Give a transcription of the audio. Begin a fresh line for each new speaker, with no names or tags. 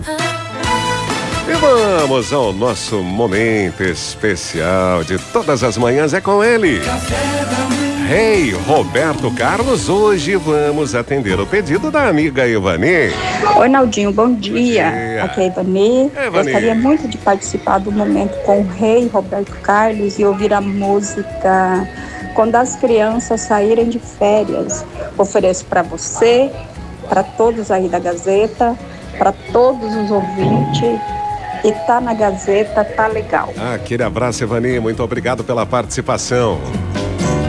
E vamos ao nosso momento especial de todas as manhãs, é com ele. Rei Roberto Carlos, hoje vamos atender o pedido da amiga Ivani.
Oi, Naldinho, bom dia. Aqui é a Ivani.
Ivani.
Gostaria muito de participar do momento com o Rei Roberto Carlos e ouvir a música Quando as Crianças Saírem de Férias. Ofereço para você, para todos aí da Gazeta, para todos os ouvintes. E tá na Gazeta, tá legal.
Aquele abraço, Ivani, muito obrigado pela participação.